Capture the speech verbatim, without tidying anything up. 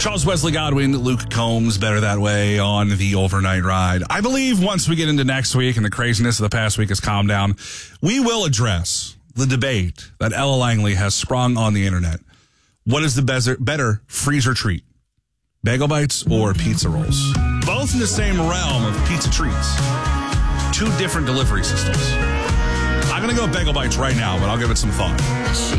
Charles Wesley Godwin, Luke Combs, Better That Way on the overnight ride. I believe once we get into next week and the craziness of the past week has calmed down, we will address the debate that Ella Langley has sprung on the internet. What is the bezer- better freezer treat? Bagel Bites or pizza rolls? Both in the same realm of pizza treats. Two different delivery systems. I'm going to go Bagel Bites right now, but I'll give it some thought.